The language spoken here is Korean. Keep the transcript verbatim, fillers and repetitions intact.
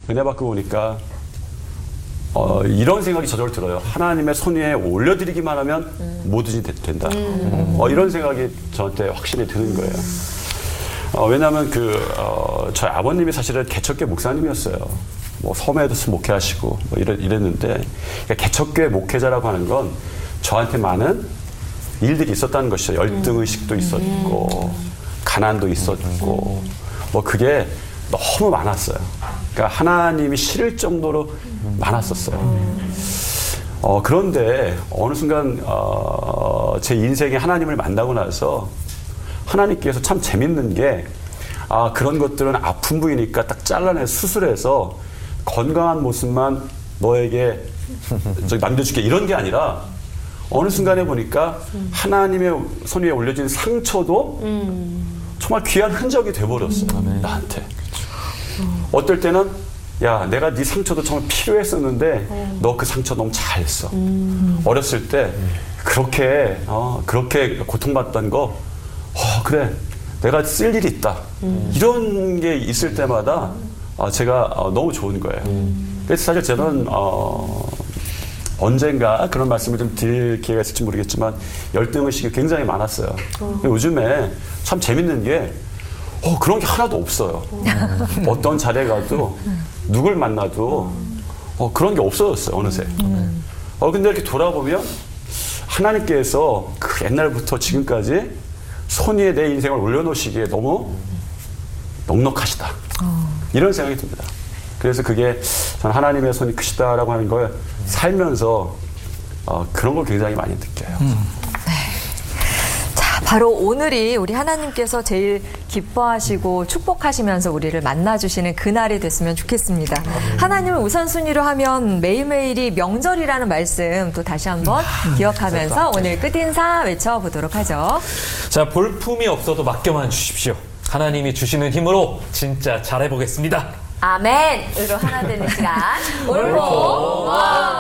은혜 받고 보니까 어, 이런 생각이 저절로 들어요. 하나님의 손 위에 올려드리기만 하면 음. 뭐든지 되, 된다. 음. 어, 이런 생각이 저한테 확실히 드는 거예요. 어, 왜냐하면 그 어, 저희 아버님이 사실은 개척교회 목사님이었어요. 뭐 섬에서 목회하시고 뭐 이랬, 이랬는데 그러니까 개척교회 목회자라고 하는 건 저한테 많은 일들이 있었다는 것이죠. 열등 의식도 있었고 음. 가난도 있었고 음. 뭐 그게 너무 많았어요. 그러니까 하나님이 싫을 정도로 많았었어요. 어, 그런데 어느 순간 어, 제 인생에 하나님을 만나고 나서 하나님께서 참 재밌는 게 아, 그런 것들은 아픈 부위니까 딱 잘라내 수술해서 건강한 모습만 너에게 남겨줄게 이런 게 아니라 어느 순간에 보니까 하나님의 손 위에 올려진 상처도 정말 귀한 흔적이 돼버렸어요. 나한테. 어떨 때는 야 내가 네 상처도 정말 필요했었는데 어. 너 그 상처 너무 잘했어. 음. 어렸을 때 그렇게 어, 그렇게 고통받던 거 어, 그래 내가 쓸 일이 있다. 음. 이런 게 있을 때마다 어, 제가 어, 너무 좋은 거예요. 음. 그래서 사실 저는 어, 언젠가 그런 말씀을 좀 드릴 기회가 있을지 모르겠지만 열등의식이 굉장히 많았어요. 어. 요즘에 참 재밌는 게 어, 그런 게 하나도 없어요. 음. 어떤 자리에 가도 누굴 만나도 어, 그런 게 없어졌어요. 어느새. 음. 어, 근데 이렇게 돌아보면 하나님께서 그 옛날부터 지금까지 손 위에 내 인생을 올려놓으시기에 너무 넉넉하시다. 어. 이런 생각이 듭니다. 그래서 그게 전 하나님의 손이 크시다라고 하는 걸 살면서 어, 그런 걸 굉장히 많이 느껴요. 음. 바로 오늘이 우리 하나님께서 제일 기뻐하시고 축복하시면서 우리를 만나주시는 그날이 됐으면 좋겠습니다. 하나님을 우선순위로 하면 매일매일이 명절이라는 말씀 또 다시 한번 기억하면서 오늘 끝인사 외쳐보도록 하죠. 자, 볼품이 없어도 맡겨만 주십시오. 하나님이 주시는 힘으로 진짜 잘해보겠습니다. 아멘으로 하나 되는 시간. 올보 원.